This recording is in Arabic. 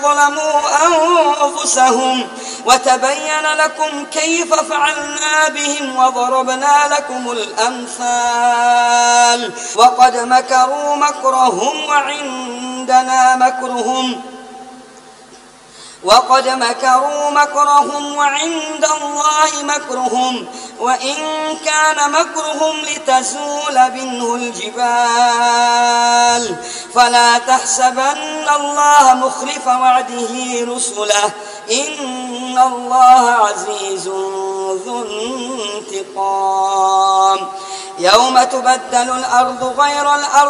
ظلموا أنفسهم وتبين لكم كيف فعلنا بهم وضربنا لكم الأمثال وقد مكروا مكرهم وعند الله مكرهم وإن كان مكرهم لتزول منه الجبال فلا تحسبن الله مخلف وعده رسله إن الله عزيز ذو انتقام يوم تبدل الأرض غير الأرض